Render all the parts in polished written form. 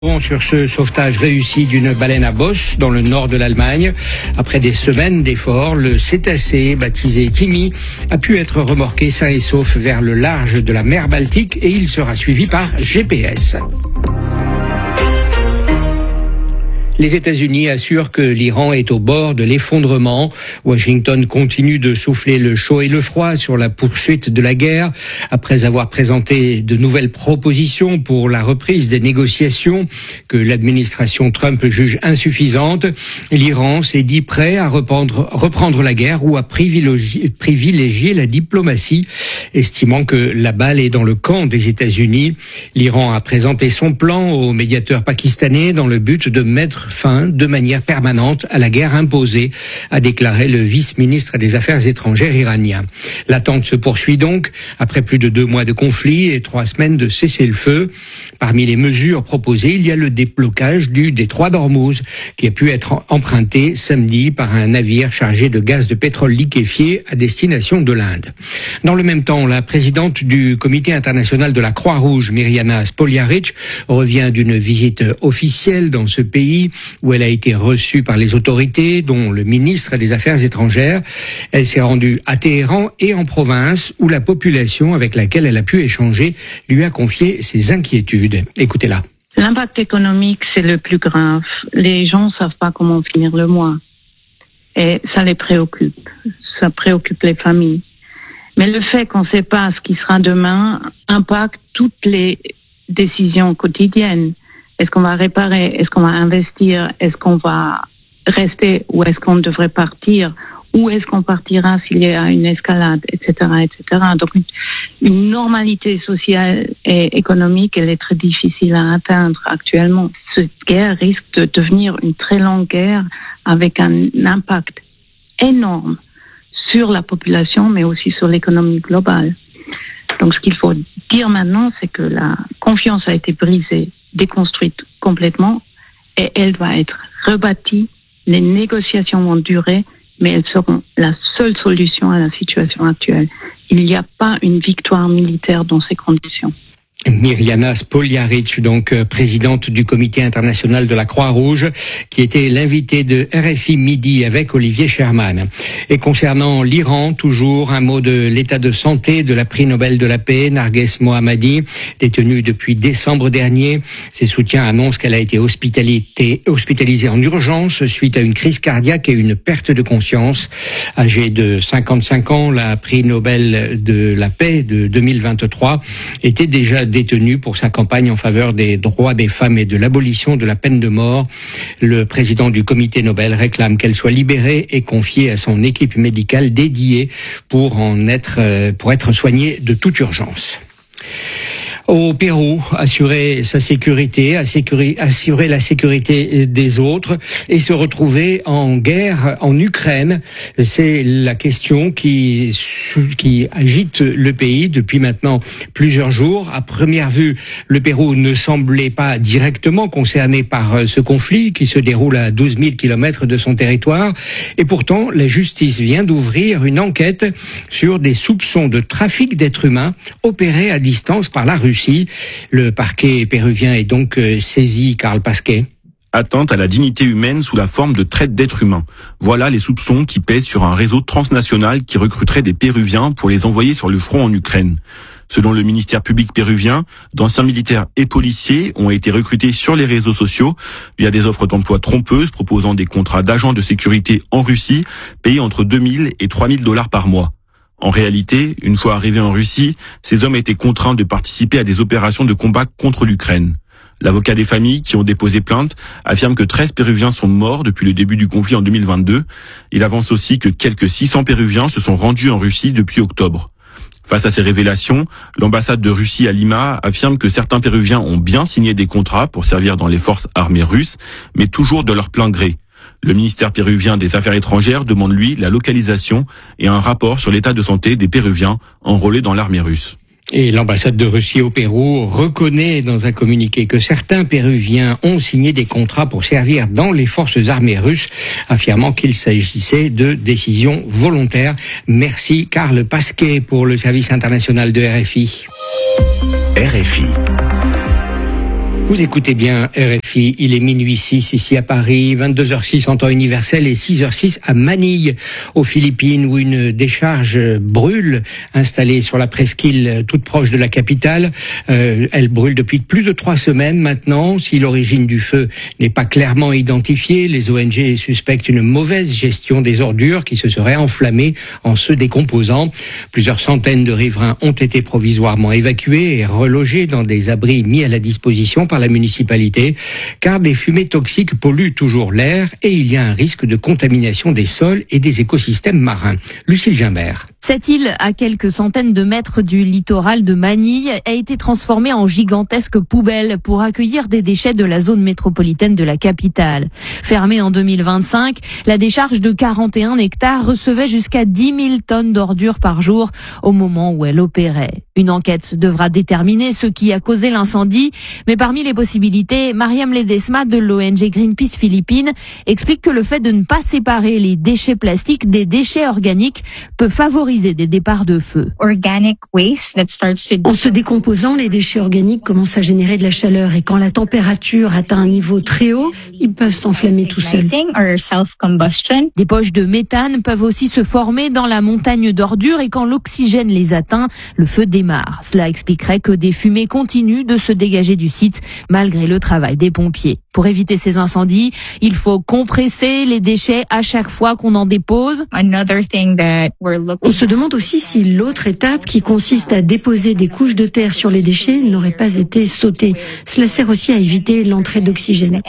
Sur ce sauvetage réussi d'une baleine à bosse dans le nord de l'Allemagne. Après des semaines d'efforts, le cétacé, baptisé Timmy, a pu être remorqué sain et sauf vers le large de la mer Baltique et il sera suivi par GPS. Les États-Unis assurent que l'Iran est au bord de l'effondrement. Washington continue de souffler le chaud et le froid sur la poursuite de la guerre. Après avoir présenté de nouvelles propositions pour la reprise des négociations que l'administration Trump juge insuffisantes, l'Iran s'est dit prêt à reprendre la guerre ou à privilégier la diplomatie, estimant que la balle est dans le camp des États-Unis. L'Iran a présenté son plan au médiateur pakistanais dans le but de mettre fin de manière permanente à la guerre imposée, a déclaré le vice-ministre des Affaires étrangères iranien. L'attente se poursuit donc après plus de 2 mois de conflit et 3 semaines de cessez-le-feu. Parmi les mesures proposées, il y a le déblocage du détroit d'Ormuz qui a pu être emprunté samedi par un navire chargé de gaz de pétrole liquéfié à destination de l'Inde. Dans le même temps, la présidente du Comité international de la Croix-Rouge, Mirjana Spoljarić, revient d'une visite officielle dans ce pays où elle a été reçue par les autorités, dont le ministre des Affaires étrangères. Elle s'est rendue à Téhéran et en province, où la population avec laquelle elle a pu échanger lui a confié ses inquiétudes. Écoutez-la. L'impact économique, c'est le plus grave. Les gens ne savent pas comment finir le mois. Et ça les préoccupe. Ça préoccupe les familles. Mais le fait qu'on ne sait pas ce qui sera demain impacte toutes les décisions quotidiennes. Est-ce qu'on va réparer? Est-ce qu'on va investir? Est-ce qu'on va rester ou est-ce qu'on devrait partir? Où est-ce qu'on partira s'il y a une escalade, etc., etc. Donc, une normalité sociale et économique, elle est très difficile à atteindre actuellement. Cette guerre risque de devenir une très longue guerre avec un impact énorme sur la population, mais aussi sur l'économie globale. Donc, ce qu'il faut dire maintenant, c'est que la confiance a été brisée, déconstruite complètement, et elle va être rebâtie. Les négociations vont durer, mais elles seront la seule solution à la situation actuelle. Il n'y a pas une victoire militaire dans ces conditions. Mirjana Spoljarić, donc présidente du Comité international de la Croix-Rouge, qui était l'invitée de RFI Midi avec Olivier Sherman. Et concernant l'Iran, toujours un mot de l'état de santé de la prix Nobel de la paix, Narges Mohammadi, détenue depuis décembre dernier. Ses soutiens annoncent qu'elle a été hospitalisée en urgence suite à une crise cardiaque et une perte de conscience. Âgée de 55 ans, la prix Nobel de la paix de 2023 était déjà détenue pour sa campagne en faveur des droits des femmes et de l'abolition de la peine de mort. Le président du comité Nobel réclame qu'elle soit libérée et confiée à son équipe médicale dédiée pour être soignée de toute urgence. Au Pérou, assurer sa sécurité, assurer la sécurité des autres et se retrouver en guerre en Ukraine, c'est la question qui agite le pays depuis maintenant plusieurs jours. À première vue, le Pérou ne semblait pas directement concerné par ce conflit qui se déroule à 12 000 kilomètres de son territoire. Et pourtant, la justice vient d'ouvrir une enquête sur des soupçons de trafic d'êtres humains opérés à distance par la Russie. Le parquet péruvien est donc saisi, Karl Pasquet. Atteinte à la dignité humaine sous la forme de traite d'êtres humains. Voilà les soupçons qui pèsent sur un réseau transnational qui recruterait des Péruviens pour les envoyer sur le front en Ukraine. Selon le ministère public péruvien, d'anciens militaires et policiers ont été recrutés sur les réseaux sociaux via des offres d'emploi trompeuses proposant des contrats d'agents de sécurité en Russie payés entre 2 000 et 3 000 $ par mois. En réalité, une fois arrivés en Russie, ces hommes étaient contraints de participer à des opérations de combat contre l'Ukraine. L'avocat des familles qui ont déposé plainte affirme que 13 Péruviens sont morts depuis le début du conflit en 2022. Il avance aussi que quelques 600 Péruviens se sont rendus en Russie depuis octobre. Face à ces révélations, l'ambassade de Russie à Lima affirme que certains Péruviens ont bien signé des contrats pour servir dans les forces armées russes, mais toujours de leur plein gré. Le ministère péruvien des Affaires étrangères demande, lui, la localisation et un rapport sur l'état de santé des Péruviens enrôlés dans l'armée russe. Et l'ambassade de Russie au Pérou reconnaît dans un communiqué que certains Péruviens ont signé des contrats pour servir dans les forces armées russes, affirmant qu'il s'agissait de décisions volontaires. Merci Karl Pasquet pour le service international de RFI. RFI. Vous écoutez bien RFI, il est minuit 6 ici à Paris, 22h06 en temps universel et 6h06 à Manille, aux Philippines, où une décharge brûle, installée sur la presqu'île toute proche de la capitale. Elle brûle depuis plus de 3 semaines maintenant. Si l'origine du feu n'est pas clairement identifiée, les ONG suspectent une mauvaise gestion des ordures qui se seraient enflammées en se décomposant. Plusieurs centaines de riverains ont été provisoirement évacués et relogés dans des abris mis à la disposition par la municipalité, car des fumées toxiques polluent toujours l'air et il y a un risque de contamination des sols et des écosystèmes marins. Lucille Gimbert. Cette île, à quelques centaines de mètres du littoral de Manille, a été transformée en gigantesque poubelle pour accueillir des déchets de la zone métropolitaine de la capitale. Fermée en 2025, la décharge de 41 hectares recevait jusqu'à 10 000 tonnes d'ordures par jour au moment où elle opérait. Une enquête devra déterminer ce qui a causé l'incendie, mais parmi les possibilités, Mariam Ledesma de l'ONG Greenpeace Philippines explique que le fait de ne pas séparer les déchets plastiques des déchets organiques peut favoriser des départs de feu. En se décomposant, les déchets organiques commencent à générer de la chaleur et quand la température atteint un niveau très haut, ils peuvent s'enflammer tout seuls. Des poches de méthane peuvent aussi se former dans la montagne d'ordures et quand l'oxygène les atteint, le feu démarre. Cela expliquerait que des fumées continuent de se dégager du site malgré le travail des pompiers. Pour éviter ces incendies, il faut compresser les déchets à chaque fois qu'on en dépose. On se demande aussi si l'autre étape qui consiste à déposer des couches de terre sur les déchets n'aurait pas été sautée. Cela sert aussi à éviter l'entrée d'oxygène.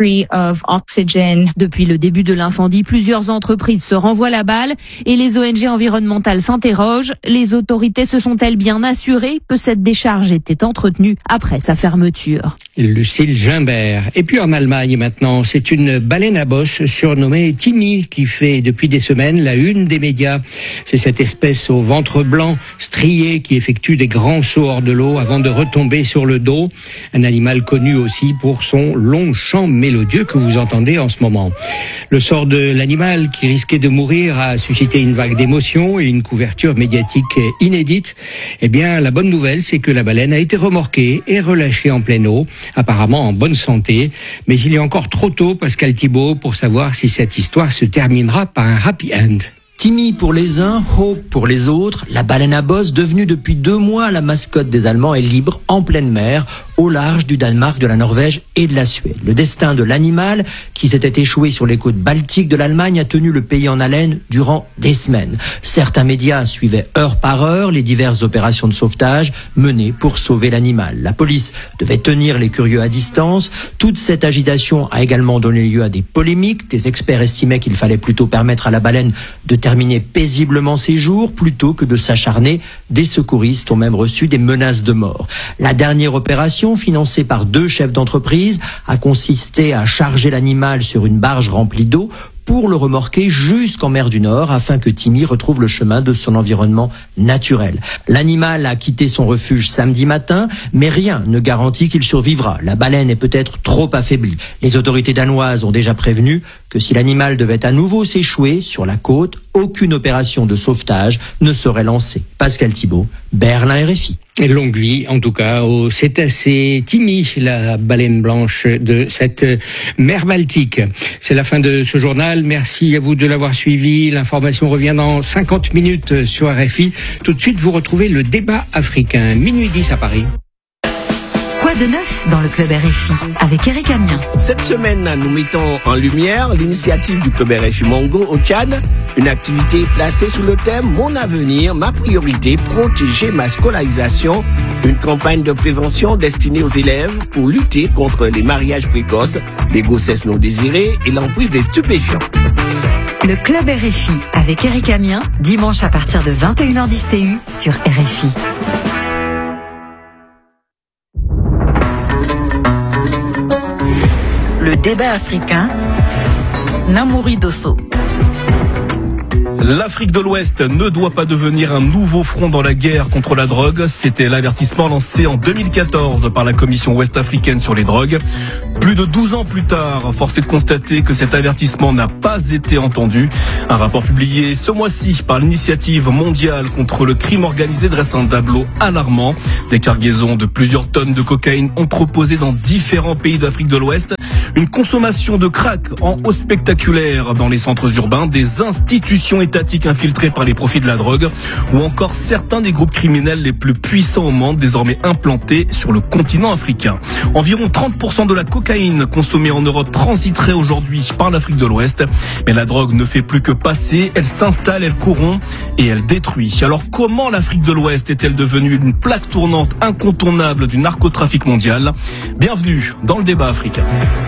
Depuis le début de l'incendie, plusieurs entreprises se renvoient la balle et les ONG environnementales s'interrogent. Les autorités se sont-elles bien assurées que cette décharge était entretenue après sa fermeture? Lucille Gimbert. Et puis en Allemagne maintenant, c'est une baleine à bosse surnommée Timmy qui fait depuis des semaines la une des médias. C'est cette espèce au ventre blanc strié qui effectue des grands sauts hors de l'eau avant de retomber sur le dos. Un animal connu aussi pour son long chant mélodieux que vous entendez en ce moment. Le sort de l'animal qui risquait de mourir a suscité une vague d'émotions et une couverture médiatique inédite. Eh bien, la bonne nouvelle, c'est que la baleine a été remorquée et relâchée en pleine eau, apparemment en bonne santé. Mais il est encore trop tôt, Pascal Thibault, pour savoir si cette histoire se terminera par un happy end. Timmy pour les uns, Hope pour les autres, la baleine à bosse devenue depuis 2 mois la mascotte des Allemands est libre en pleine mer, au large du Danemark, de la Norvège et de la Suède. Le destin de l'animal, qui s'était échoué sur les côtes baltiques de l'Allemagne, a tenu le pays en haleine durant des semaines. Certains médias suivaient heure par heure les diverses opérations de sauvetage menées pour sauver l'animal. La police devait tenir les curieux à distance. Toute cette agitation a également donné lieu à des polémiques. Des experts estimaient qu'il fallait plutôt permettre à la baleine de terminer paisiblement ses jours plutôt que de s'acharner. Des secouristes ont même reçu des menaces de mort. La dernière opération, financée par 2 chefs d'entreprise, a consisté à charger l'animal sur une barge remplie d'eau pour le remorquer jusqu'en mer du Nord afin que Timmy retrouve le chemin de son environnement naturel. L'animal a quitté son refuge samedi matin, mais rien ne garantit qu'il survivra. La baleine est peut-être trop affaiblie. Les autorités danoises ont déjà prévenu que si l'animal devait à nouveau s'échouer sur la côte, aucune opération de sauvetage ne serait lancée. Pascal Thibault, Berlin RFI. Et longue vie, en tout cas, au cétacé Timmy, la baleine blanche de cette mer Baltique. C'est la fin de ce journal. Merci à vous de l'avoir suivi. L'information revient dans 50 minutes sur RFI. Tout de suite, vous retrouvez le débat africain. Minuit 10 à Paris. Quoi de neuf dans le Club RFI avec Eric Amien? Cette semaine, nous mettons en lumière l'initiative du Club RFI Mongo au Tchad, une activité placée sous le thème « Mon avenir, ma priorité, protéger ma scolarisation », une campagne de prévention destinée aux élèves pour lutter contre les mariages précoces, les grossesses non désirées et l'emprise des stupéfiants. Le Club RFI avec Eric Amien, dimanche à partir de 21h10 TU sur RFI. Le débat africain, Namouri Dosso. L'Afrique de l'Ouest ne doit pas devenir un nouveau front dans la guerre contre la drogue. C'était l'avertissement lancé en 2014 par la Commission ouest-africaine sur les drogues. Plus de 12 ans plus tard, force est de constater que cet avertissement n'a pas été entendu. Un rapport publié ce mois-ci par l'Initiative mondiale contre le crime organisé dresse un tableau alarmant. Des cargaisons de plusieurs tonnes de cocaïne entreposées dans différents pays d'Afrique de l'Ouest. Une consommation de crack en hausse spectaculaire dans les centres urbains, des institutions étatiques infiltrées par les profits de la drogue, ou encore certains des groupes criminels les plus puissants au monde désormais implantés sur le continent africain. Environ 30% de la cocaïne consommée en Europe transiterait aujourd'hui par l'Afrique de l'Ouest. Mais la drogue ne fait plus que passer, elle s'installe, elle corrompt et elle détruit. Alors comment l'Afrique de l'Ouest est-elle devenue une plaque tournante incontournable du narcotrafic mondial ? Bienvenue dans le débat africain.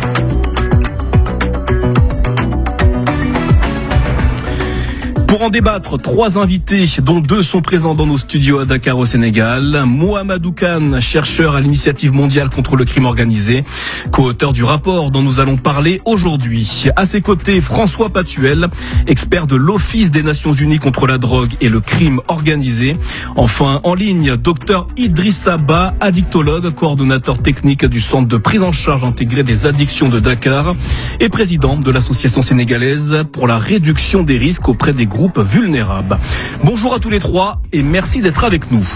Pour en débattre, 3 invités, dont 2 sont présents dans nos studios à Dakar au Sénégal. Mohamedou Kane, chercheur à l'Initiative mondiale contre le crime organisé, co-auteur du rapport dont nous allons parler aujourd'hui. À ses côtés, François Patuel, expert de l'Office des Nations Unies contre la drogue et le crime organisé. Enfin, en ligne, Dr Idrissa Ba, addictologue, coordonnateur technique du centre de prise en charge intégrée des addictions de Dakar et président de l'association sénégalaise pour la réduction des risques auprès des groupes vulnérables. Bonjour à tous les 3 et merci d'être avec nous.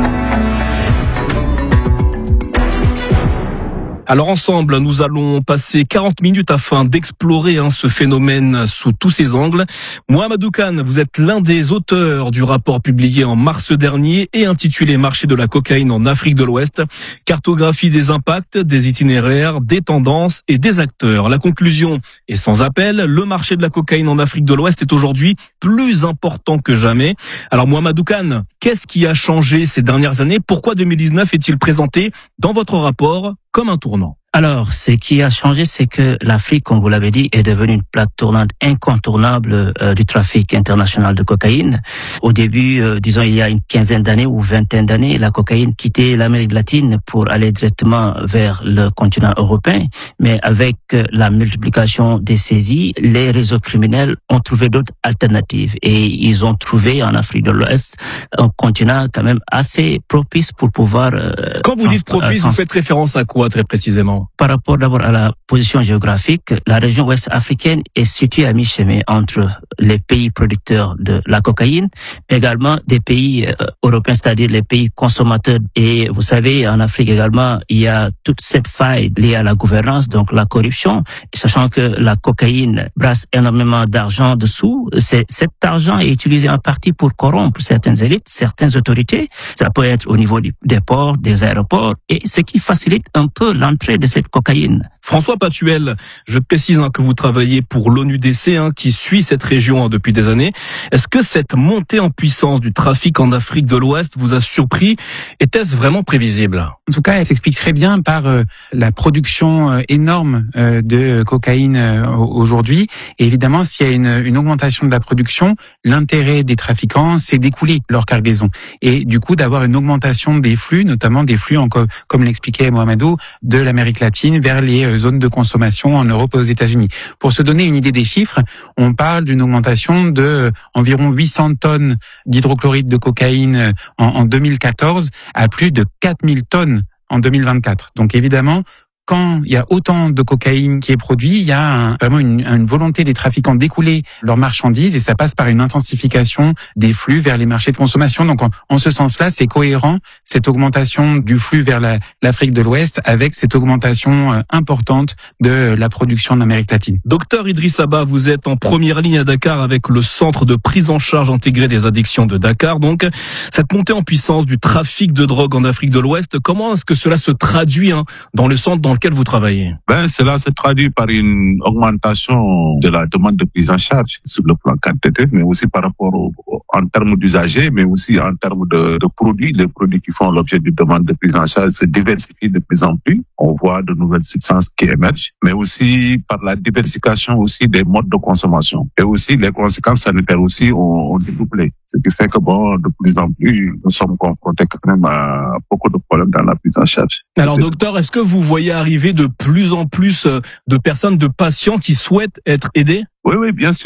Alors ensemble, nous allons passer 40 minutes afin d'explorer ce phénomène sous tous ses angles. Mohamedou Kane, vous êtes l'un des auteurs du rapport publié en mars dernier et intitulé Marché de la cocaïne en Afrique de l'Ouest, cartographie des impacts, des itinéraires, des tendances et des acteurs. La conclusion est sans appel, le marché de la cocaïne en Afrique de l'Ouest est aujourd'hui plus important que jamais. Alors Mohamedou Kane, qu'est-ce qui a changé ces dernières années ? Pourquoi 2019 est-il présenté dans votre rapport comme un tournant ? Alors, ce qui a changé, c'est que l'Afrique, comme vous l'avez dit, est devenue une plaque tournante incontournable du trafic international de cocaïne. Au début, disons, il y a une quinzaine d'années ou vingtaine d'années, la cocaïne quittait l'Amérique latine pour aller directement vers le continent européen. Mais avec la multiplication des saisies, les réseaux criminels ont trouvé d'autres alternatives. Et ils ont trouvé en Afrique de l'Ouest un continent quand même assez propice pour pouvoir... Quand vous dites propice, vous faites référence à quoi très précisément ? Par rapport d'abord à la position géographique, la région ouest africaine est située à mi-chemin entre les pays producteurs de la cocaïne, également des pays européens, c'est-à-dire les pays consommateurs. Et vous savez, en Afrique également, il y a toute cette faille liée à la gouvernance, donc la corruption, sachant que la cocaïne brasse énormément d'argent dessous. Cet argent est utilisé en partie pour corrompre certaines élites, certaines autorités. Ça peut être au niveau des ports, des aéroports, et ce qui facilite un peu l'entrée de cette cocaïne. François Patuel, je précise que vous travaillez pour l'ONUDC qui suit cette région depuis des années. Est-ce que cette montée en puissance du trafic en Afrique de l'Ouest vous a surpris ? Était-ce vraiment prévisible ? En tout cas, elle s'explique très bien par la production énorme de cocaïne aujourd'hui. Et évidemment, s'il y a une augmentation de la production, l'intérêt des trafiquants, c'est d'écouler leur cargaison. Et du coup, d'avoir une augmentation des flux, notamment des flux, comme l'expliquait Mohamedou, de l'Amérique latine vers les zones de consommation en Europe et aux États-Unis. Pour se donner une idée des chiffres, on parle d'une augmentation de environ 800 tonnes d'hydrochloride de cocaïne en 2014 à plus de 4000 tonnes en 2024. Donc évidemment, quand il y a autant de cocaïne qui est produit, il y a vraiment une volonté des trafiquants d'écouler leurs marchandises et ça passe par une intensification des flux vers les marchés de consommation. Donc en ce sens-là, c'est cohérent cette augmentation du flux vers l'Afrique de l'Ouest avec cette augmentation importante de la production en Amérique latine. Docteur Idrissa Ba, vous êtes en première ligne à Dakar avec le centre de prise en charge intégrée des addictions de Dakar. Donc cette montée en puissance du trafic de drogue en Afrique de l'Ouest, comment est-ce que cela se traduit dans le centre dans lequel vous travaillez? Cela se traduit par une augmentation de la demande de prise en charge sur le plan quantitatif, mais aussi par rapport en termes d'usagers, mais aussi en termes de produits. Les produits qui font l'objet d'une demande de prise en charge se diversifient de plus en plus. On voit de nouvelles substances qui émergent, mais aussi par la diversification aussi des modes de consommation. Et aussi les conséquences sanitaires aussi ont découplé. Ce qui fait que de plus en plus, nous sommes confrontés quand même à beaucoup de problèmes dans la prise en charge. Alors docteur, est-ce que vous voyez arriver de plus en plus de personnes, de patients qui souhaitent être aidés? Oui, bien sûr.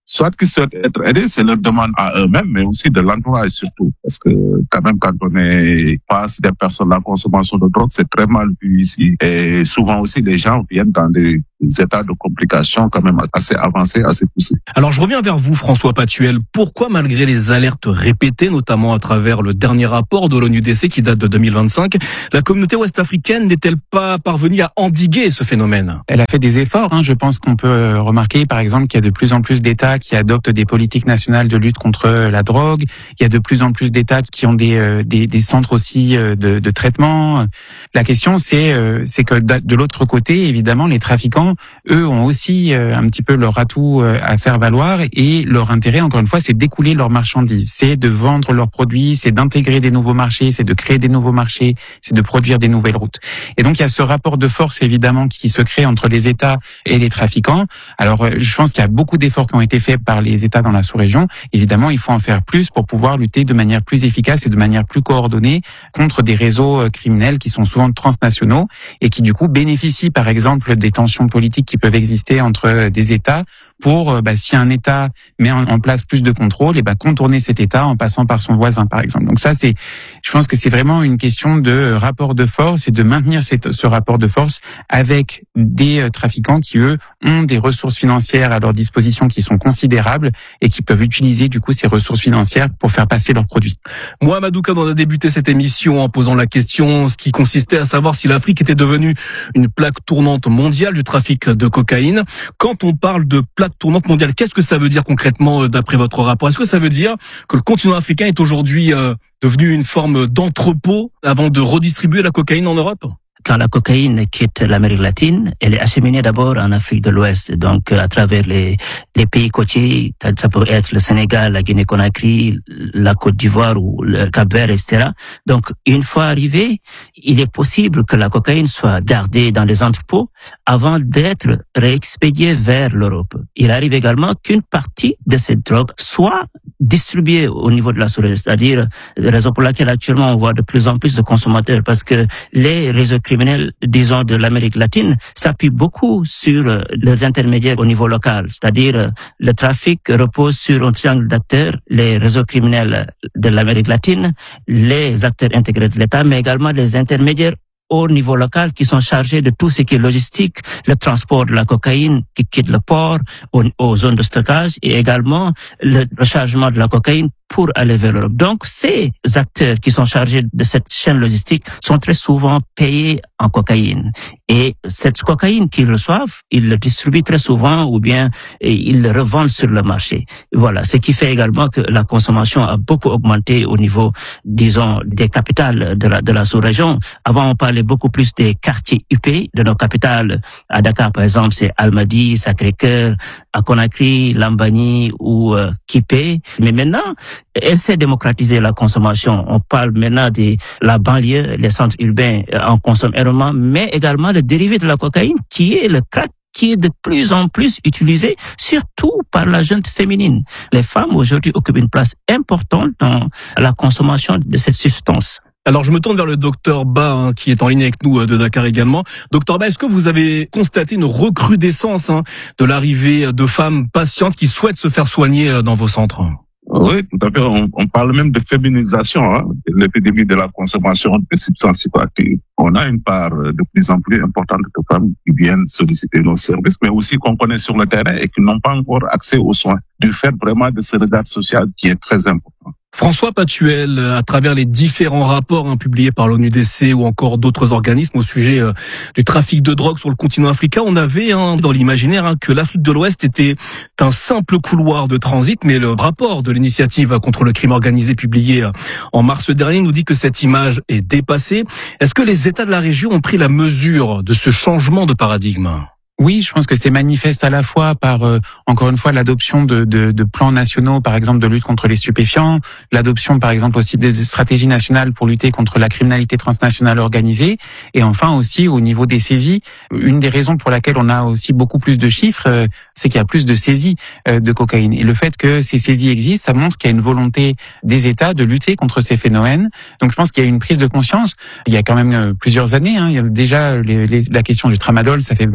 soit qu'ils souhaitent être aidés, c'est leur demande à eux-mêmes, mais aussi de l'entourage surtout. Parce que quand même, quand on est face des personnes, la consommation de drogue, c'est très mal vu ici. Et souvent aussi, les gens viennent dans des états de complications quand même assez avancés, assez poussés. Alors je reviens vers vous, François Patuel. Pourquoi, malgré les alertes répétées, notamment à travers le dernier rapport de l'ONUDC qui date de 2025, la communauté ouest-africaine n'est-elle pas parvenue à endiguer ce phénomène? Elle a fait des efforts. Je pense qu'on peut remarquer, par exemple, qu'il y a de plus en plus d'États qui adoptent des politiques nationales de lutte contre la drogue. Il y a de plus en plus d'États qui ont des centres aussi de traitement. La question, c'est que de l'autre côté, évidemment, les trafiquants, eux, ont aussi un petit peu leur atout à faire valoir, et leur intérêt, encore une fois, c'est d'écouler leurs marchandises, c'est de vendre leurs produits, c'est d'intégrer des nouveaux marchés, c'est de créer des nouveaux marchés, c'est de produire des nouvelles routes. Et donc, il y a ce rapport de force, évidemment, qui se crée entre les États et les trafiquants. Alors, je pense qu'il y a beaucoup d'efforts qui ont été faits par les États dans la sous-région. Évidemment, il faut en faire plus pour pouvoir lutter de manière plus efficace et de manière plus coordonnée contre des réseaux criminels qui sont souvent transnationaux et qui, du coup, bénéficient, par exemple, des tensions politiques qui peuvent exister entre des États pour, si un État met en place plus de contrôle, contourner cet État en passant par son voisin, par exemple. Donc ça, je pense que c'est vraiment une question de rapport de force et de maintenir ce rapport de force avec des trafiquants qui, eux, ont des ressources financières à leur disposition qui sont considérables et qui peuvent utiliser, du coup, ces ressources financières pour faire passer leurs produits. Moi, Madouka, on a débuté cette émission en posant la question, ce qui consistait à savoir si l'Afrique était devenue une plaque tournante mondiale du trafic de cocaïne. Quand on parle de plaque tournante mondiale, qu'est-ce que ça veut dire concrètement d'après votre rapport? Est-ce que ça veut dire que le continent africain est aujourd'hui devenu une forme d'entrepôt avant de redistribuer la cocaïne en Europe? Quand la cocaïne quitte l'Amérique latine, elle est acheminée d'abord en Afrique de l'Ouest, donc à travers les pays côtiers, ça peut être le Sénégal, la Guinée-Conakry, la Côte d'Ivoire ou le Cap-Vert, etc. Donc, une fois arrivée, il est possible que la cocaïne soit gardée dans les entrepôts avant d'être réexpédiée vers l'Europe. Il arrive également qu'une partie de cette drogue soit distribuée au niveau de la sous-région, c'est-à-dire la raison pour laquelle actuellement on voit de plus en plus de consommateurs, parce que les réseaux criminels, disons, de l'Amérique latine s'appuient beaucoup sur les intermédiaires au niveau local, c'est-à-dire le trafic repose sur un triangle d'acteurs, les réseaux criminels de l'Amérique latine, les acteurs intégrés de l'État, mais également les intermédiaires au niveau local qui sont chargés de tout ce qui est logistique, le transport de la cocaïne qui quitte le port aux zones de stockage et également le rechargement de la cocaïne pour aller vers l'Europe. Donc, ces acteurs qui sont chargés de cette chaîne logistique sont très souvent payés en cocaïne. Et cette cocaïne qu'ils reçoivent, ils le distribuent très souvent ou bien ils le revendent sur le marché. Voilà, ce qui fait également que la consommation a beaucoup augmenté au niveau, disons, des capitales de la sous-région. Avant, on parlait beaucoup plus des quartiers UP de nos capitales. À Dakar, par exemple, c'est Almadies, Sacré-Cœur, à Conakry, Lambani ou Kipé. Mais maintenant, elle s'est démocratisée la consommation. On parle maintenant de la banlieue, les centres urbains en consomment énormément, mais également le dérivé de la cocaïne qui est le crack, qui est de plus en plus utilisé, surtout par la jeune féminine. Les femmes aujourd'hui occupent une place importante dans la consommation de cette substance. Alors je me tourne vers le docteur Ba, qui est en ligne avec nous de Dakar également. Docteur Ba, est-ce que vous avez constaté une recrudescence de l'arrivée de femmes patientes qui souhaitent se faire soigner dans vos centres? Oui, tout à fait. On parle même de féminisation, de l'épidémie de la consommation de substances psychoactives. On a une part de plus en plus importante de femmes qui viennent solliciter nos services, mais aussi qu'on connaît sur le terrain et qui n'ont pas encore accès aux soins, du fait vraiment de ce regard social qui est très important. François Patuel, à travers les différents rapports publiés par l'ONUDC ou encore d'autres organismes au sujet du trafic de drogue sur le continent africain, on avait dans l'imaginaire que l'Afrique de l'Ouest était un simple couloir de transit, mais le rapport de l'initiative contre le crime organisé publié en mars dernier nous dit que cette image est dépassée. Est-ce que les États de la région ont pris la mesure de ce changement de paradigme ? Oui, je pense que c'est manifeste à la fois par, encore une fois, l'adoption de plans nationaux, par exemple, de lutte contre les stupéfiants, l'adoption, par exemple, aussi de stratégies nationales pour lutter contre la criminalité transnationale organisée, et enfin aussi au niveau des saisies. Une des raisons pour laquelle on a aussi beaucoup plus de chiffres, c'est qu'il y a plus de saisies de cocaïne. Et le fait que ces saisies existent, ça montre qu'il y a une volonté des États de lutter contre ces phénomènes. Donc je pense qu'il y a une prise de conscience. Il y a quand même plusieurs années, il y a déjà la question du tramadol, ça fait maintenant plusieurs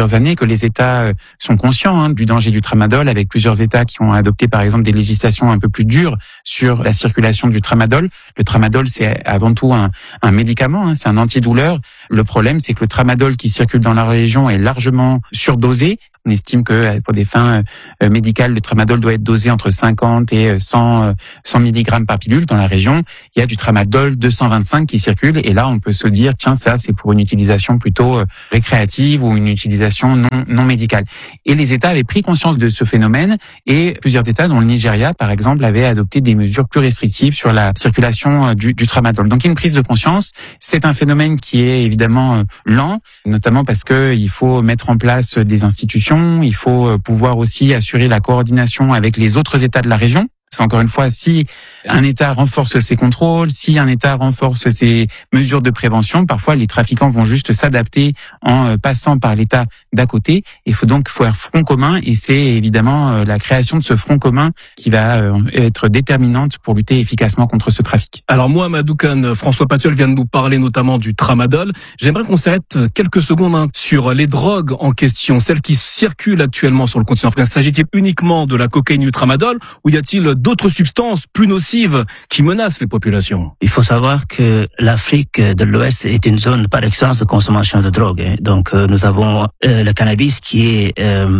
plusieurs années que les États sont conscients du danger du tramadol, avec plusieurs États qui ont adopté par exemple des législations un peu plus dures sur la circulation du tramadol. Le tramadol, c'est avant tout un médicament, c'est un antidouleur. Le problème, c'est que le tramadol qui circule dans la région est largement surdosé. On estime que pour des fins médicales, le tramadol doit être dosé entre 50 et 100 mg par pilule dans la région. Il y a du tramadol 225 qui circule et là, on peut se dire, tiens, ça, c'est pour une utilisation plutôt récréative ou une utilisation non médicale. Et les États avaient pris conscience de ce phénomène et plusieurs États, dont le Nigeria, par exemple, avaient adopté des mesures plus restrictives sur la circulation du tramadol. Donc, il y a une prise de conscience. C'est un phénomène qui est évidemment lent, notamment parce que il faut mettre en place des institutions. Il faut pouvoir aussi assurer la coordination avec les autres États de la région. C'est encore une fois, si un État renforce ses contrôles, si un État renforce ses mesures de prévention, parfois les trafiquants vont juste s'adapter en passant par l'État d'à côté. Il faut donc faire front commun et c'est évidemment la création de ce front commun qui va être déterminante pour lutter efficacement contre ce trafic. Alors moi, Madoukan, François Patuel vient de nous parler notamment du tramadol. J'aimerais qu'on s'arrête quelques secondes sur les drogues en question, celles qui circulent actuellement sur le continent africain. S'agit-il uniquement de la cocaïne et du tramadol ou y a-t-il d'autres substances plus nocives qui menacent les populations? Il faut savoir que l'Afrique de l'Ouest est une zone par excellence de consommation de drogue. Donc nous avons le cannabis qui est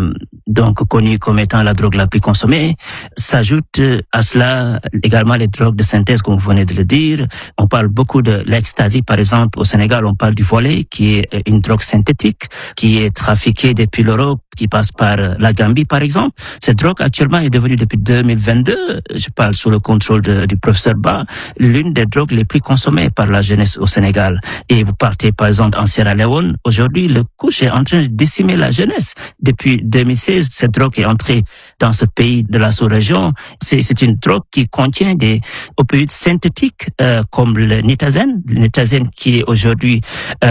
donc connu comme étant la drogue la plus consommée. S'ajoute à cela également les drogues de synthèse, comme vous venez de le dire. On parle beaucoup de l'ecstasy, par exemple. Au Sénégal, on parle du volet, qui est une drogue synthétique qui est trafiquée depuis l'Europe, qui passe par la Gambie, par exemple. Cette drogue actuellement est devenue depuis 2022, je parle sous le contrôle du professeur Ba, l'une des drogues les plus consommées par la jeunesse au Sénégal. Et vous partez par exemple en Sierra Leone, aujourd'hui le couche est en train de décimer la jeunesse. Depuis 2016, cette drogue est entrée dans ce pays de la sous-région. C'est une drogue qui contient des opioïdes synthétiques comme le nitazène qui est aujourd'hui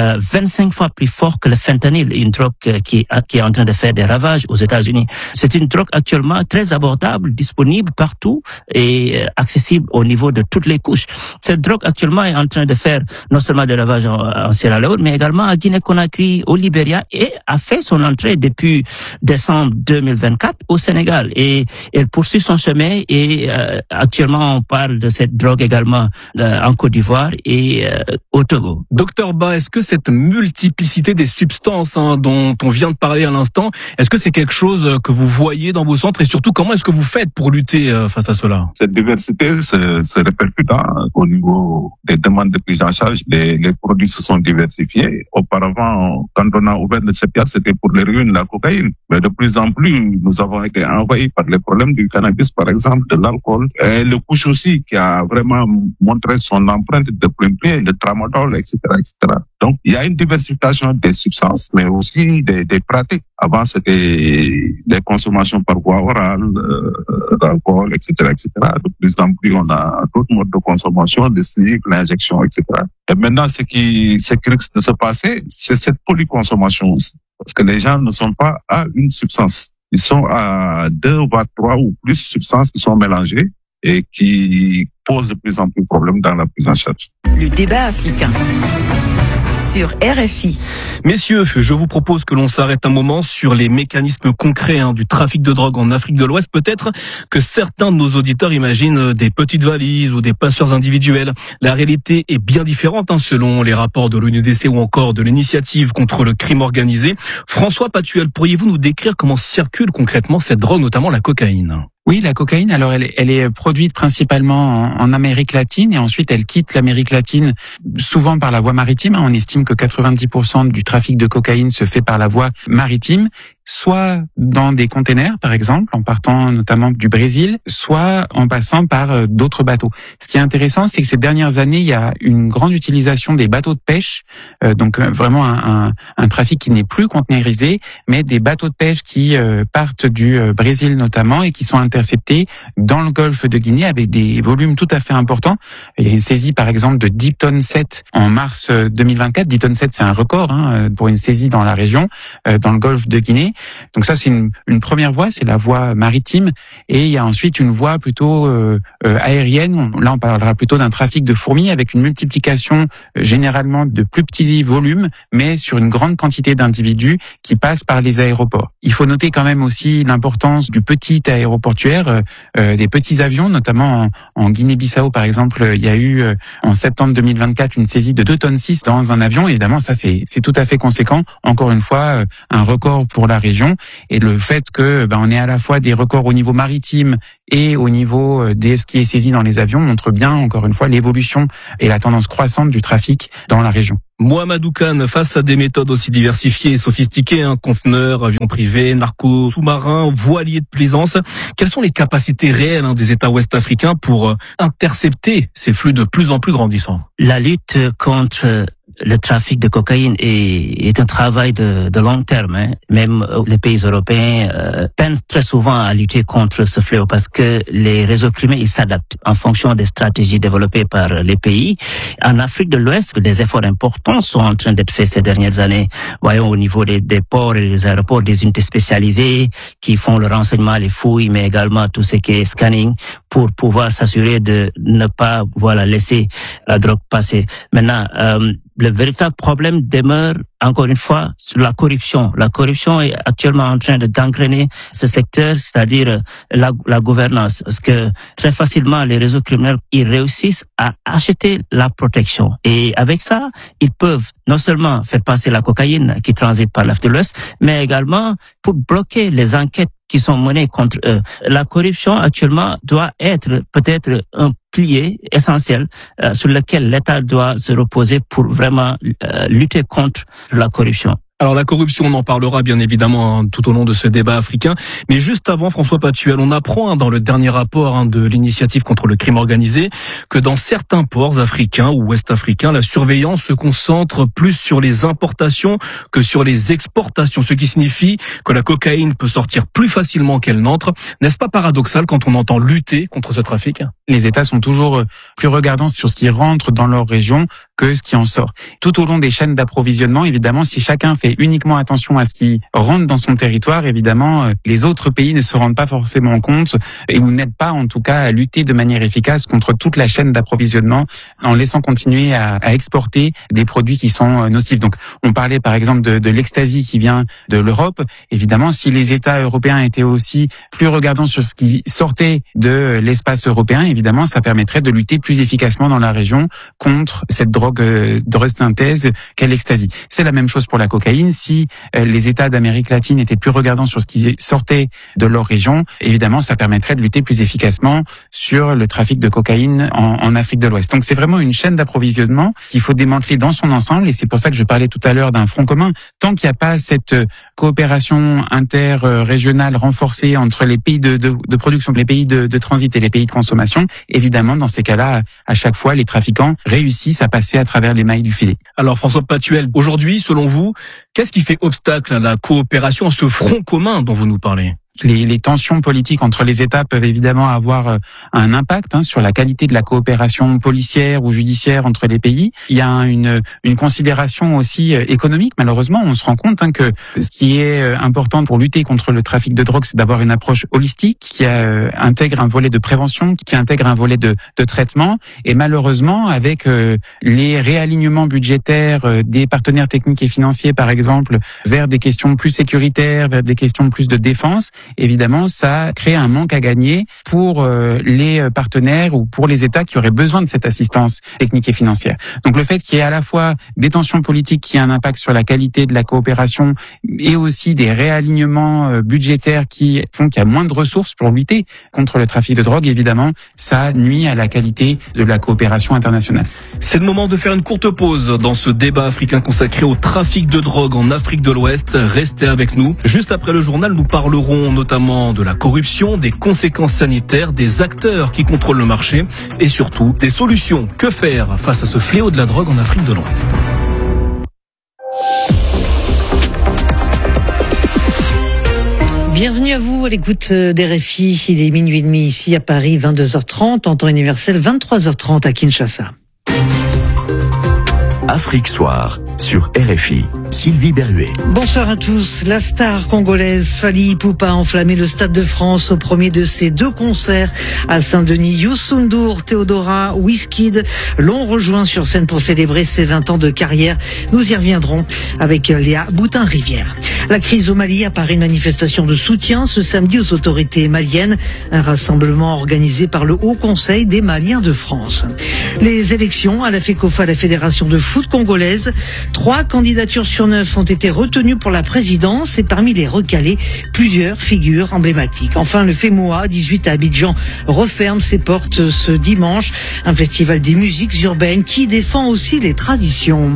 25 fois plus fort que le fentanyl, une drogue qui est en train de faire des ravages aux États-Unis. C'est une drogue actuellement très abordable, disponible partout et accessible au niveau de toutes les couches. Cette drogue actuellement est en train de faire non seulement des ravages en Sierra Leone, mais également à Guinée-Conakry, au Libéria, et a fait son entrée depuis décembre 2024 au Sénégal. Et elle poursuit son chemin et actuellement on parle de cette drogue également en Côte d'Ivoire et au Togo. Docteur Ba, est-ce que cette multiplicité des substances dont on vient de parler à l'instant, est-ce que c'est quelque chose que vous voyez dans vos centres et surtout comment est-ce que vous faites pour lutter face à cela? Cette diversité se répercute au niveau des demandes de prise en charge. Les produits se sont diversifiés. Auparavant, quand on a ouvert le CEPIA, c'était pour l'héroïne, la cocaïne. Mais de plus en plus, nous avons été envahis par les problèmes du cannabis, par exemple, de l'alcool. Et le couche aussi, qui a vraiment montré son empreinte de plein pied, le tramadol, etc., etc. Donc, il y a une diversification des substances, mais aussi des pratiques. Avant, c'était des consommations par voie orale, d'alcool, etc., etc. De plus en plus, on a d'autres modes de consommation, des cycles, l'injection, etc. Et maintenant, ce qui risque de se passer, c'est cette polyconsommation aussi. Parce que les gens ne sont pas à une substance. Ils sont à 2, voire 3 ou plus substances qui sont mélangées et qui posent de plus en plus de problèmes dans la prise en charge. Le débat africain sur RFI. Messieurs, je vous propose que l'on s'arrête un moment sur les mécanismes concrets du trafic de drogue en Afrique de l'Ouest. Peut-être que certains de nos auditeurs imaginent des petites valises ou des passeurs individuels. La réalité est bien différente selon les rapports de l'ONUDC ou encore de l'initiative contre le crime organisé. François Patuel, pourriez-vous nous décrire comment circule concrètement cette drogue, notamment la cocaïne ? Oui, la cocaïne, alors elle est produite principalement en Amérique latine et ensuite elle quitte l'Amérique latine souvent par la voie maritime. On estime que 90% du trafic de cocaïne se fait par la voie maritime, soit dans des containers, par exemple, en partant notamment du Brésil, soit en passant par d'autres bateaux. Ce qui est intéressant, c'est que ces dernières années, il y a une grande utilisation des bateaux de pêche, donc vraiment un trafic qui n'est plus containerisé, mais des bateaux de pêche qui partent du Brésil notamment et qui sont interceptés dans le golfe de Guinée avec des volumes tout à fait importants. Il y a une saisie, par exemple, de 10 tonnes 7 en mars 2024. 10 tonnes 7, c'est un record pour une saisie dans la région, dans le golfe de Guinée. Donc ça, c'est une première voie, c'est la voie maritime. Et il y a ensuite une voie plutôt aérienne. Là, on parlera plutôt d'un trafic de fourmis avec une multiplication généralement de plus petits volumes, mais sur une grande quantité d'individus qui passent par les aéroports. Il faut noter quand même aussi l'importance du petit aéroportuaire, des petits avions, notamment en Guinée-Bissau par exemple. Il y a eu en septembre 2024 une saisie de 2,6 tonnes dans un avion. Évidemment, ça c'est tout à fait conséquent. Encore une fois, un record pour la région. Et le fait que on ait à la fois des records au niveau maritime et au niveau de ce qui est saisi dans les avions montre bien, encore une fois, l'évolution et la tendance croissante du trafic dans la région. Mohamedou Kane, face à des méthodes aussi diversifiées et sophistiquées, conteneurs, avions privés, narcos, sous-marins, voiliers de plaisance, quelles sont les capacités réelles des États ouest-africains pour intercepter ces flux de plus en plus grandissants? La lutte contre le trafic de cocaïne est un travail de long terme. Même les pays européens peinent très souvent à lutter contre ce fléau parce que les réseaux criminels ils s'adaptent en fonction des stratégies développées par les pays. En Afrique de l'Ouest, des efforts importants sont en train d'être faits ces dernières années. Voyons au niveau des ports et des aéroports, des unités spécialisées qui font le renseignement, les fouilles, mais également tout ce qui est scanning pour pouvoir s'assurer de ne pas laisser la drogue passer. Maintenant, le véritable problème demeure, encore une fois, sur la corruption. La corruption est actuellement en train de gangréner ce secteur, c'est-à-dire la gouvernance. Parce que très facilement, les réseaux criminels, ils réussissent à acheter la protection. Et avec ça, ils peuvent non seulement faire passer la cocaïne qui transite par l'Afrique de l'Ouest, mais également pour bloquer les enquêtes qui sont menées contre eux. La corruption actuellement doit être peut-être un pilier essentiel sur lequel l'État doit se reposer pour vraiment lutter contre la corruption. Alors la corruption, on en parlera bien évidemment tout au long de ce débat africain. Mais juste avant, François Patuel, on apprend dans le dernier rapport de l'initiative contre le crime organisé que dans certains ports africains ou ouest-africains, la surveillance se concentre plus sur les importations que sur les exportations, ce qui signifie que la cocaïne peut sortir plus facilement qu'elle n'entre. N'est-ce pas paradoxal quand on entend lutter contre ce trafic? Les États sont toujours plus regardants sur ce qui rentre dans leur région que ce qui en sort. Tout au long des chaînes d'approvisionnement, évidemment, si chacun fait uniquement attention à ce qui rentre dans son territoire, évidemment, les autres pays ne se rendent pas forcément compte et ou n'aident pas, en tout cas, à lutter de manière efficace contre toute la chaîne d'approvisionnement en laissant continuer à exporter des produits qui sont nocifs. Donc, on parlait par exemple de l'ecstasy qui vient de l'Europe. Évidemment, si les États européens étaient aussi plus regardants sur ce qui sortait de l'espace européen, évidemment, ça permettrait de lutter plus efficacement dans la région contre cette drogue de synthèse qu'est l'ecstasy. C'est la même chose pour la cocaïne. Si les États d'Amérique latine étaient plus regardants sur ce qui sortait de leur région, évidemment, ça permettrait de lutter plus efficacement sur le trafic de cocaïne en Afrique de l'Ouest. Donc, c'est vraiment une chaîne d'approvisionnement qu'il faut démanteler dans son ensemble et c'est pour ça que je parlais tout à l'heure d'un front commun. Tant qu'il n'y a pas cette coopération interrégionale renforcée entre les pays de production, les pays de transit et les pays de consommation, évidemment, dans ces cas-là, à chaque fois, les trafiquants réussissent à passer à travers les mailles du filet. Alors François Patuel, aujourd'hui, selon vous, qu'est-ce qui fait obstacle à la coopération, à ce front commun dont vous nous parlez? Les tensions politiques entre les États peuvent évidemment avoir un impact sur la qualité de la coopération policière ou judiciaire entre les pays. Il y a une considération aussi économique. Malheureusement, on se rend compte que ce qui est important pour lutter contre le trafic de drogue, c'est d'avoir une approche holistique qui intègre un volet de prévention, qui intègre un volet de traitement. Et malheureusement, avec les réalignements budgétaires des partenaires techniques et financiers, par exemple, vers des questions plus sécuritaires, vers des questions plus de défense, évidemment, ça crée un manque à gagner pour les partenaires ou pour les États qui auraient besoin de cette assistance technique et financière. Donc le fait qu'il y ait à la fois des tensions politiques qui ont un impact sur la qualité de la coopération et aussi des réalignements budgétaires qui font qu'il y a moins de ressources pour lutter contre le trafic de drogue, évidemment, ça nuit à la qualité de la coopération internationale. C'est le moment de faire une courte pause dans ce débat africain consacré au trafic de drogue en Afrique de l'Ouest. Restez avec nous. Juste après le journal, nous parlerons notamment de la corruption, des conséquences sanitaires, des acteurs qui contrôlent le marché et surtout des solutions. Que faire face à ce fléau de la drogue en Afrique de l'Ouest? Bienvenue à vous à l'écoute d'RFI. Il est minuit et demi ici à Paris, 22h30, en temps universel, 23h30 à Kinshasa. Afrique Soir, sur RFI. Sylvie Berruet. Bonsoir à tous. La star congolaise Fally Ipupa a enflammé le Stade de France au premier de ses 2 concerts à Saint-Denis. Youssou N'Dour, Théodora, Wizkid l'ont rejoint sur scène pour célébrer ses 20 ans de carrière. Nous y reviendrons avec Léa Boutin-Rivière. La crise au Mali apparaît une manifestation de soutien ce samedi aux autorités maliennes. Un rassemblement organisé par le Haut Conseil des Maliens de France. Les élections à la FECOFA, la Fédération de foot congolaise. 3 candidatures sur 9 ont été retenues pour la présidence et parmi les recalés, plusieurs figures emblématiques. Enfin, le FEMOA 18 à Abidjan referme ses portes ce dimanche. Un festival des musiques urbaines qui défend aussi les traditions.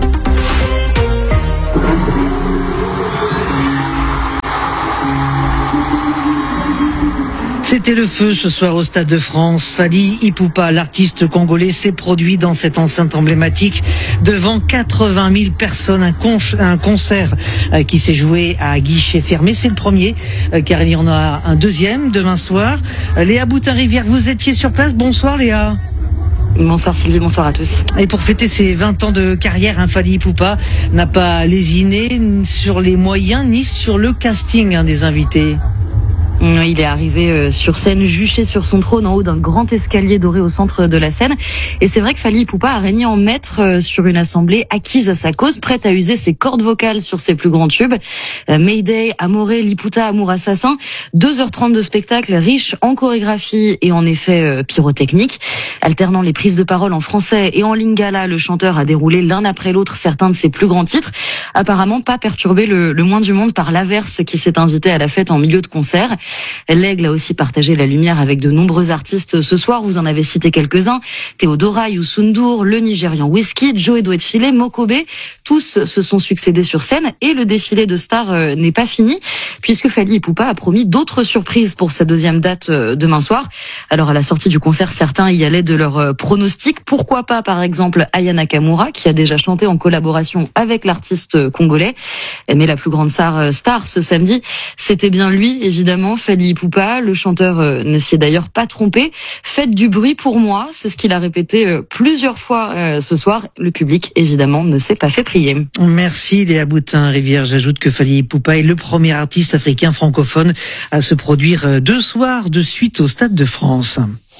C'était le feu ce soir au Stade de France. Fally Ipupa, l'artiste congolais, s'est produit dans cette enceinte emblématique devant 80 000 personnes. Un concert qui s'est joué à guichet fermé. C'est le premier, car il y en a un deuxième demain soir. Léa Boutin-Rivière, vous étiez sur place. Bonsoir Léa. Bonsoir Sylvie, bonsoir à tous. Et pour fêter ses 20 ans de carrière, Fally Ipupa n'a pas lésiné sur les moyens ni sur le casting des invités. Il est arrivé sur scène, juché sur son trône en haut d'un grand escalier doré au centre de la scène. Et c'est vrai que Fally Ipupa a régné en maître sur une assemblée acquise à sa cause, prête à user ses cordes vocales sur ses plus grands tubes. Mayday, Amoré, Liputa, Amour Assassin. 2h30 de spectacle riche en chorégraphie et en effets pyrotechniques. Alternant les prises de parole en français et en lingala, le chanteur a déroulé l'un après l'autre certains de ses plus grands titres. Apparemment pas perturbé le moins du monde par l'Averse qui s'est invité à la fête en milieu de concert. L'Aigle a aussi partagé la lumière avec de nombreux artistes ce soir. Vous en avez cité quelques-uns. Théodora, Youssou N'Dour, le Nigérian Wizkid, Joe Douet-Filé, Mokobe. Tous se sont succédés sur scène et le défilé de stars n'est pas fini puisque Fally Ipupa a promis d'autres surprises pour sa deuxième date demain soir. Alors à la sortie du concert, certains y allaient de leur pronostic. Pourquoi pas par exemple Aya Nakamura qui a déjà chanté en collaboration avec l'artiste congolais. Mais la plus grande star ce samedi, c'était bien lui évidemment. Fally Ipupa, le chanteur ne s'y est d'ailleurs pas trompé. Faites du bruit pour moi, c'est ce qu'il a répété plusieurs fois ce soir. Le public, évidemment, ne s'est pas fait prier. Merci Léa Boutin-Rivière. J'ajoute que Fally Ipupa est le premier artiste africain francophone à se produire 2 soirs de suite au Stade de France.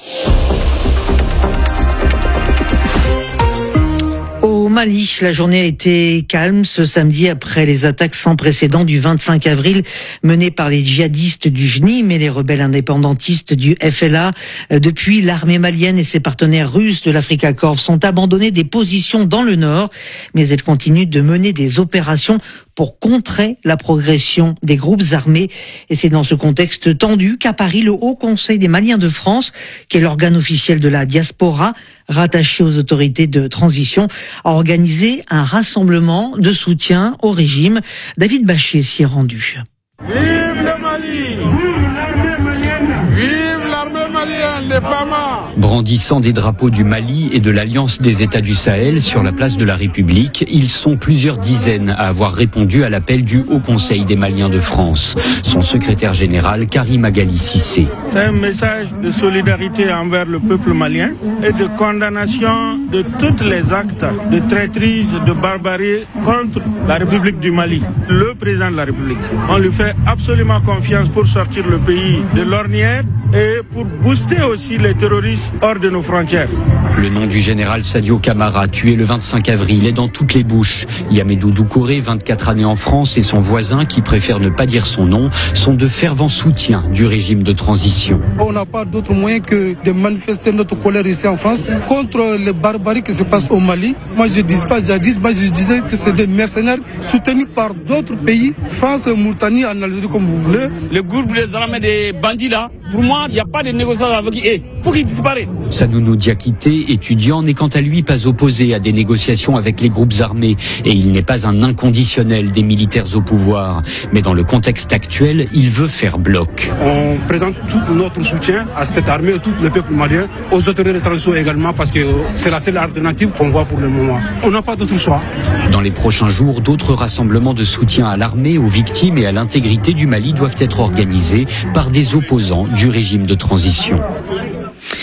Au Mali, la journée a été calme ce samedi après les attaques sans précédent du 25 avril menées par les djihadistes du JNIM et les rebelles indépendantistes du FLA. Depuis, l'armée malienne et ses partenaires russes de l'Africa Corps sont abandonnés des positions dans le nord, mais elles continuent de mener des opérations pour contrer la progression des groupes armés. Et c'est dans ce contexte tendu qu'à Paris, le Haut Conseil des Maliens de France, qui est l'organe officiel de la diaspora, rattaché aux autorités de transition, a organisé un rassemblement de soutien au régime. David Bachet s'y est rendu. Vive le Mali! Vive l'armée malienne! Vive l'armée malienne, les FAMA! Brandissant des drapeaux du Mali et de l'Alliance des États du Sahel sur la place de la République, ils sont plusieurs dizaines à avoir répondu à l'appel du Haut Conseil des Maliens de France. Son secrétaire général, Karim Agali Cissé. C'est un message de solidarité envers le peuple malien et de condamnation de tous les actes de traîtrise, de barbarie contre la République du Mali. Le président de la République, on lui fait absolument confiance pour sortir le pays de l'ornière et pour booster aussi les terroristes hors de nos frontières. Le nom du général Sadio Camara, tué le 25 avril, est dans toutes les bouches. Yamedou Doucouré, 24 années en France, et son voisin, qui préfère ne pas dire son nom, sont de fervents soutiens du régime de transition. On n'a pas d'autre moyen que de manifester notre colère ici en France contre les barbaries qui se passent au Mali. Moi je dis pas djihadistes, moi je disais que c'est des mercenaires soutenus par d'autres pays, France, Mauritanie, en Algérie comme vous voulez. Le groupe des armées des bandits là, pour moi il n'y a pas de négociation avec eux, il faut qu'ils disparaissent. Sadounou Diakité, étudiant, n'est quant à lui pas opposé à des négociations avec les groupes armés et il n'est pas un inconditionnel des militaires au pouvoir. Mais dans le contexte actuel, il veut faire bloc. On présente tout notre soutien à cette armée et tout le peuple malien, aux autorités de transition également parce que c'est la seule alternative qu'on voit pour le moment. On n'a pas d'autre choix. Dans les prochains jours, d'autres rassemblements de soutien à l'armée, aux victimes et à l'intégrité du Mali doivent être organisés par des opposants du régime de transition.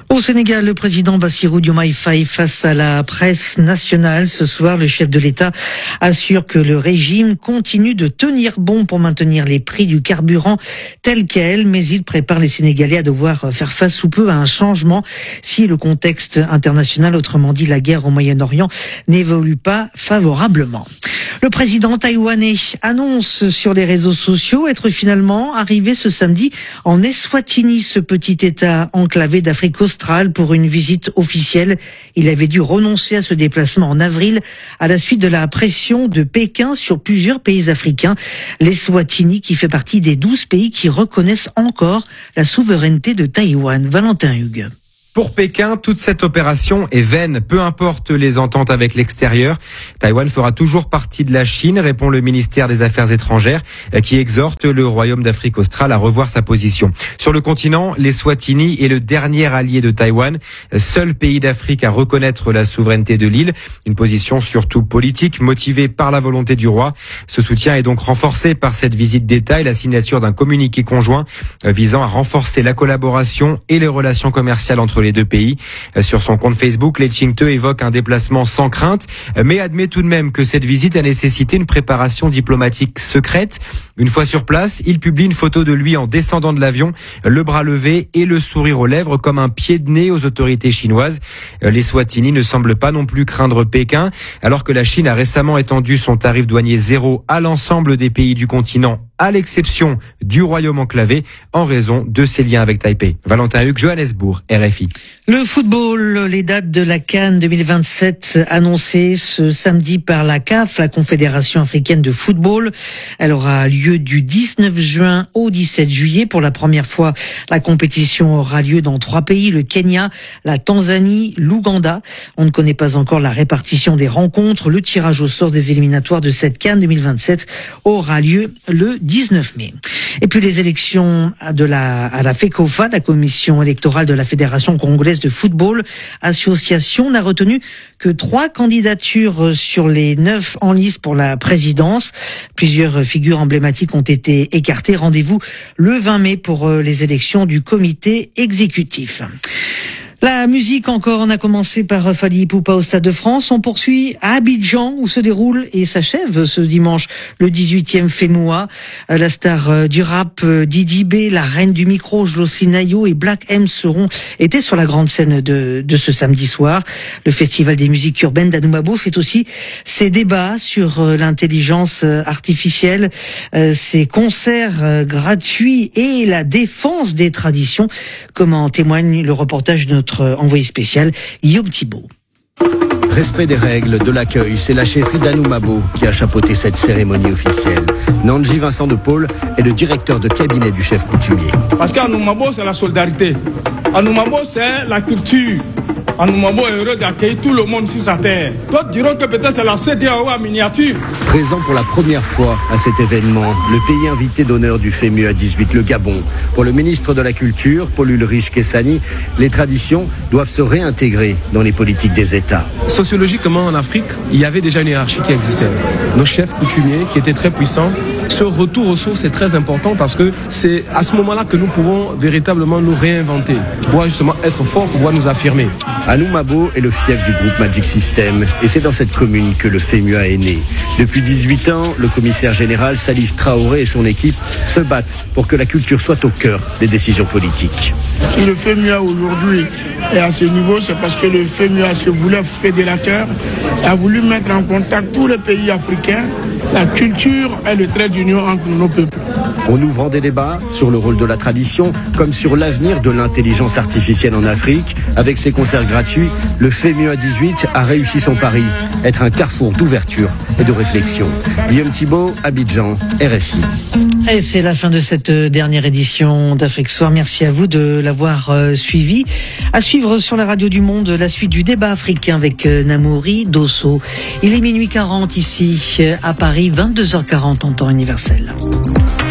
Au Sénégal, le président Bassirou Diomaye Faye face à la presse nationale. Ce soir, le chef de l'État assure que le régime continue de tenir bon pour maintenir les prix du carburant tels quels, mais il prépare les Sénégalais à devoir faire face sous peu à un changement si le contexte international, autrement dit la guerre au Moyen-Orient, n'évolue pas favorablement. Le président taïwanais annonce sur les réseaux sociaux être finalement arrivé ce samedi en Eswatini, ce petit État enclavé d'Afrique australe, pour une visite officielle. Il avait dû renoncer à ce déplacement en avril à la suite de la pression de Pékin sur plusieurs pays africains. L'Eswatini qui fait partie des 12 pays qui reconnaissent encore la souveraineté de Taïwan. Valentin Hugues. Pour Pékin, toute cette opération est vaine, peu importe les ententes avec l'extérieur. Taïwan fera toujours partie de la Chine, répond le ministère des Affaires étrangères, qui exhorte le Royaume d'Afrique australe à revoir sa position. Sur le continent, l'Eswatini est le dernier allié de Taïwan, seul pays d'Afrique à reconnaître la souveraineté de l'île. Une position surtout politique, motivée par la volonté du roi. Ce soutien est donc renforcé par cette visite d'État et la signature d'un communiqué conjoint visant à renforcer la collaboration et les relations commerciales entre les deux pays. Sur son compte Facebook, Lee Ching-te évoque un déplacement sans crainte, mais admet tout de même que cette visite a nécessité une préparation diplomatique secrète. Une fois sur place, il publie une photo de lui en descendant de l'avion, le bras levé et le sourire aux lèvres comme un pied de nez aux autorités chinoises. L'Eswatini ne semble pas non plus craindre Pékin, alors que la Chine a récemment étendu son tarif douanier zéro à l'ensemble des pays du continent, à l'exception du Royaume enclavé, en raison de ses liens avec Taipei. Valentin Hugues, Johannesburg, RFI. Le football, les dates de la CAN 2027 annoncées ce samedi par la CAF, la Confédération africaine de football. Elle aura lieu du 19 juin au 17 juillet. Pour la première fois, la compétition aura lieu dans 3 pays, le Kenya, la Tanzanie, l'Ouganda. On ne connaît pas encore la répartition des rencontres. Le tirage au sort des éliminatoires de cette CAN 2027 aura lieu le 19 mai. Et puis les élections à la FECOFA, la commission électorale de la Fédération congolaise de football, association, n'a retenu que 3 candidatures sur les 9 en lice pour la présidence. Plusieurs figures emblématiques ont été écartées. Rendez-vous le 20 mai pour les élections du comité exécutif. La musique encore, on a commencé par Fally Ipupa au Stade de France. On poursuit à Abidjan où se déroule et s'achève ce dimanche le 18e FEMUA. La star du rap Didi B, la reine du micro Jlosinayo et Black M étaient sur la grande scène de ce samedi soir. Le festival des musiques urbaines d'Anoumabo, c'est aussi ces débats sur l'intelligence artificielle, ces concerts gratuits et la défense des traditions, comme en témoigne le reportage de notre envoyé spécial, Guillaume Thibault. Respect des règles de l'accueil, c'est la chefferie d'Anoumabo qui a chapeauté cette cérémonie officielle. Nandji Vincent de Paul est le directeur de cabinet du chef coutumier. Parce qu'Anoumabo, c'est la solidarité. Anoumabo, c'est la culture. Anoumabo est heureux d'accueillir tout le monde sur sa terre. D'autres diront que peut-être c'est la CEDEAO en miniature. Présent pour la première fois à cet événement, le pays invité d'honneur du FEMUA 18, le Gabon. Pour le ministre de la Culture, Paul Ulrich Kessani, les traditions doivent se réintégrer dans les politiques des États. Sociologiquement, en Afrique, il y avait déjà une hiérarchie qui existait. Nos chefs coutumiers, qui étaient très puissants, ce retour aux sources est très important parce que c'est à ce moment-là que nous pouvons véritablement nous réinventer, pour justement être forts, pour pouvoir nous affirmer. Anoumabo est le fief du groupe Magic System et c'est dans cette commune que le FEMUA est né. Depuis 18 ans, le commissaire général Salif Traoré et son équipe se battent pour que la culture soit au cœur des décisions politiques. Si le FEMUA aujourd'hui est à ce niveau, c'est parce que le FEMUA se voulait fédérateur, a voulu mettre en contact tous les pays africains. La culture est le trait d'union entre nos peuples. En ouvrant des débats sur le rôle de la tradition, comme sur l'avenir de l'intelligence artificielle en Afrique, avec ses concerts gratuits, le FEMUA 18 a réussi son pari, être un carrefour d'ouverture et de réflexion. Guillaume Thibault, Abidjan, RFI. Et c'est la fin de cette dernière édition d'Afrique Soir. Merci à vous de l'avoir suivi. À suivre sur la radio du Monde, la suite du débat africain avec Namouri Dosso. Il est minuit 40 ici à Paris, 22h40 en temps universel.